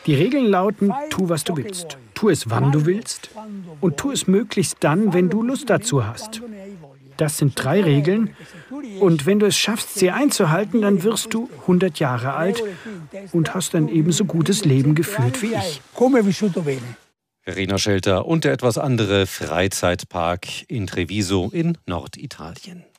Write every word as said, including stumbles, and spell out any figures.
Die Regeln lauten, tu, was du willst. Tu es, wann du willst. Und tu es möglichst dann, wenn du Lust dazu hast. Das sind drei Regeln. Und wenn du es schaffst, sie einzuhalten, dann wirst du hundert Jahre alt und hast ein ebenso gutes Leben geführt wie ich. Verena Schelter und der etwas andere Freizeitpark in Treviso in Norditalien.